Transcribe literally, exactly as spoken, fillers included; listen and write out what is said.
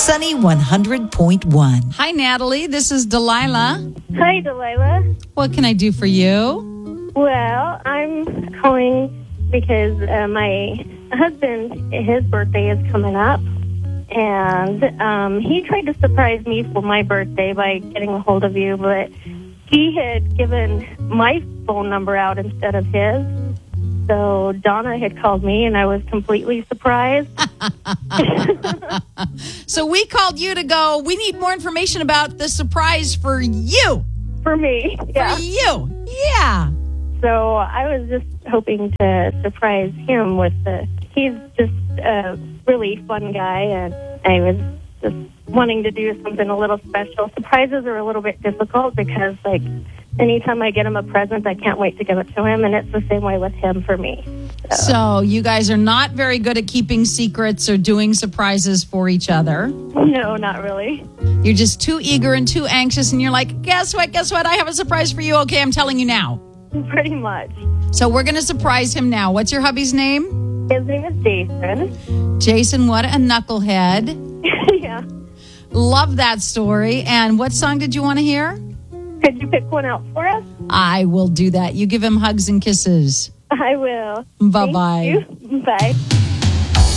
Sunny one hundred point one. Hi, Natalie. This is Delilah. Hi, Delilah. What can I do for you? Well, I'm calling because uh, my husband, his birthday is coming up, and um, he tried to surprise me for my birthday by getting a hold of you, but he had given my phone number out instead of his. So Donna had called me, and I was completely surprised. So we called you to go, we need more information about the surprise for you. For me, yeah. For you. Yeah. So I was just hoping to surprise him with the... He's just a really fun guy, and I was just wanting to do something a little special. Surprises are a little bit difficult because, like, anytime I get him a present, I can't wait to give it to him, and it's the same way with him for me. So, so you guys are not very good at keeping secrets or doing surprises for each other. No, not really. You're just too eager and too anxious, and you're like, guess what, guess what? I have a surprise for you. Okay, I'm telling you now. Pretty much. So we're going to surprise him now. What's your hubby's name? His name is Jason. Jason, what a knucklehead. Yeah. Love that story. And what song did you want to hear? Could you pick one out for us? I will do that. You give him hugs and kisses. I will. Bye-bye. Thank you. Bye.